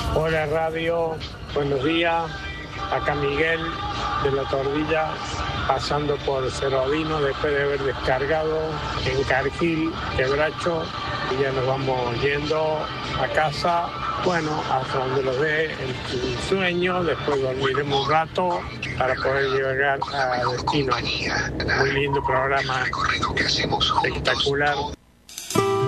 Hola radio, buenos días. Acá Miguel de La Tordilla, pasando por Cerrodino después de haber descargado en Cargill, Quebracho, y ya nos vamos yendo a casa. Bueno, hasta donde los dé el sueño, después dormiremos un rato para poder llegar a destino. Muy lindo programa, espectacular.